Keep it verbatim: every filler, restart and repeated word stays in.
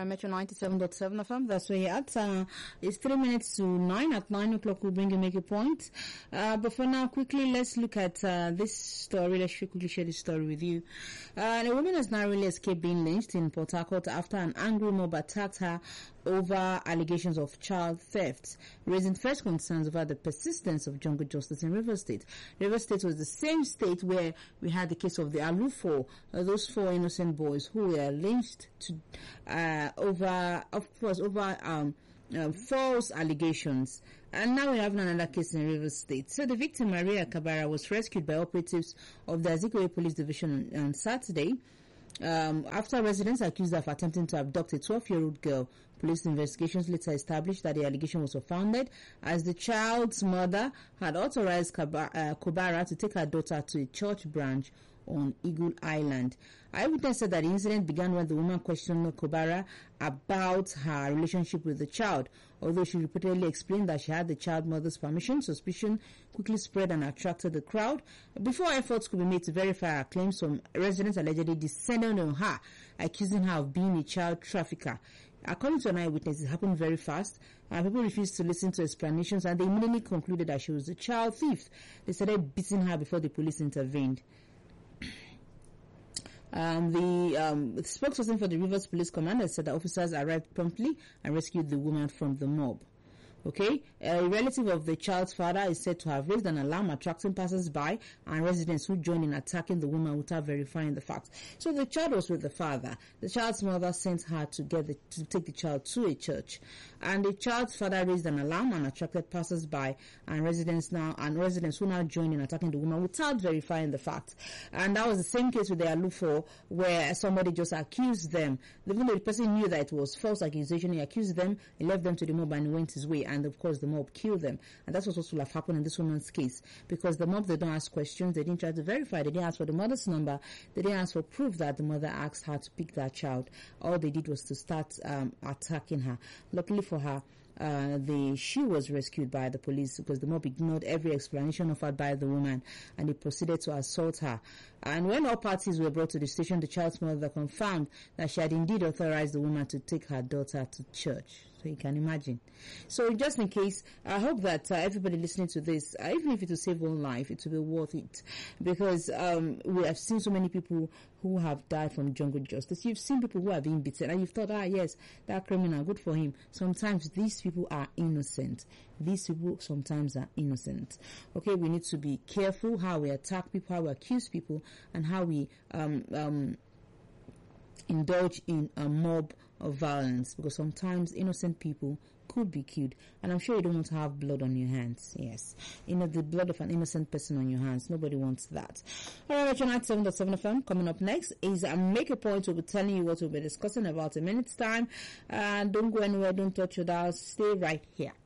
Alright, Metro ninety-seven point seven F M. That's where you're at. Uh, it's three minutes to nine. At nine o'clock, we'll bring you Make a Point. Uh, but for now, quickly, let's look at uh, this story. Let's quickly share this story with you. Uh, a woman has narrowly escaped being lynched in Port Harcourt after an angry mob attacked her over allegations of child theft, raising fresh concerns over the persistence of jungle justice in Rivers State. Rivers State was the same state where we had the case of the Alufo, uh, those four innocent boys who were lynched to, uh, over, of course, over um, uh, false allegations. And now we have another case in Rivers State. So the victim, Maria Kabara, was rescued by operatives of the Azikiwe Police Division on, on Saturday. Um, after residents accused her of attempting to abduct a twelve-year-old girl. Police investigations later established that the allegation was unfounded, as the child's mother had authorized Kaba, uh, Kobara to take her daughter to a church branch on Eagle Island. Eyewitness said that the incident began when the woman questioned Kobara about her relationship with the child. Although she repeatedly explained that she had the child mother's permission, suspicion quickly spread and attracted the crowd. Before efforts could be made to verify her claims, some residents allegedly descended on her, accusing her of being a child trafficker. According to an eyewitness, it happened very fast, and people refused to listen to explanations, and they immediately concluded that she was a child thief. They started beating her before the police intervened. Um, the, um, the spokesperson for the Rivers Police Commander said that officers arrived promptly and rescued the woman from the mob. Okay, a relative of the child's father is said to have raised an alarm, attracting passers-by and residents who joined in attacking the woman without verifying the facts. So the child was with the father. The child's mother sent her to get the, to take the child to a church, and the child's father raised an alarm and attracted passers-by and residents now and residents who now joined in attacking the woman without verifying the facts. And that was the same case with the Alufo, where somebody just accused them. Even though the person knew that it was false accusation, he accused them, he left them to the mob and went his way. And of course the mob killed them. And that's what will have happened in this woman's case, because the mob, they don't ask questions, they didn't try to verify, they didn't ask for the mother's number, they didn't ask for proof that the mother asked her to pick that child. All they did was to start um, attacking her. Luckily for her, Uh, the she was rescued by the police, because the mob ignored every explanation offered by the woman and they proceeded to assault her. And when all parties were brought to the station, the child's mother confirmed that she had indeed authorized the woman to take her daughter to church. So you can imagine. So just in case, I hope that uh, everybody listening to this, uh, even if it will save one life, it will be worth it, because um, we have seen so many people who have died from jungle justice. You've seen people who have been beaten and you've thought, ah yes, that criminal, good for him. Sometimes these people are innocent. These people sometimes are innocent. Okay, we need to be careful how we attack people, how we accuse people, and how we um um indulge in a mob of violence, because sometimes innocent people could be killed, and I'm sure you don't want to have blood on your hands. Yes, you know, the blood of an innocent person on your hands. Nobody wants that. All right, ninety-seven point seven F M. Coming up next is a Make a Point. We'll be telling you what we'll be discussing about a minute's time. And uh, don't go anywhere. Don't touch your dial. Stay right here.